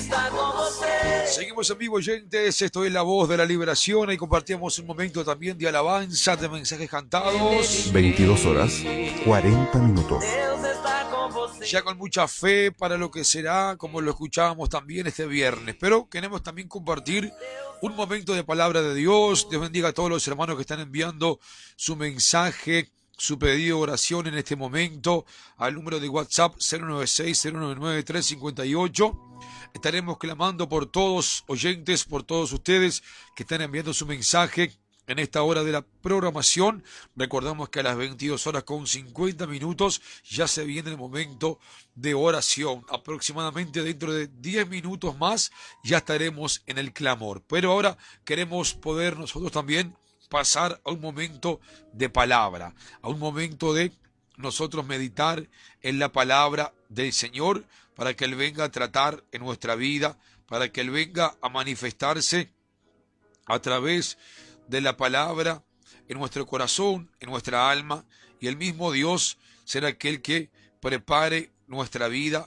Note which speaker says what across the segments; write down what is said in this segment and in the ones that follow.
Speaker 1: Seguimos en vivo, oyentes. Esto es La Voz de la Liberación. Y compartíamos un momento también de alabanza, de mensajes cantados.
Speaker 2: 22 horas, 40 minutos.
Speaker 1: Ya con mucha fe para lo que será, como lo escuchábamos también este viernes. Pero queremos también compartir un momento de palabra de Dios. Dios bendiga a todos los hermanos que están enviando su mensaje, su pedido de oración en este momento al número de WhatsApp 096-099-358. Estaremos clamando por todos oyentes, por todos ustedes que están enviando su mensaje en esta hora de la programación. Recordamos que a las 22 horas con 50 minutos ya se viene el momento de oración. Aproximadamente dentro de 10 minutos más ya estaremos en el clamor. Pero ahora queremos poder nosotros también pasar a un momento de palabra, a un momento de nosotros meditar en la palabra del Señor para que Él venga a tratar en nuestra vida, para que Él venga a manifestarse a través de la palabra en nuestro corazón, en nuestra alma, y el mismo Dios será aquel que prepare nuestra vida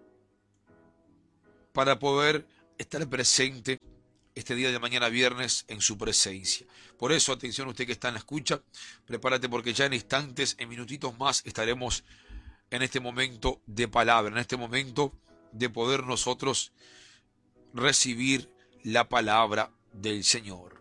Speaker 1: para poder estar presente este día de mañana viernes en su presencia. Por eso, atención usted que está en la escucha, prepárate porque ya en instantes, en minutitos más, estaremos en este momento de palabra, en este momento de poder nosotros recibir la palabra del Señor.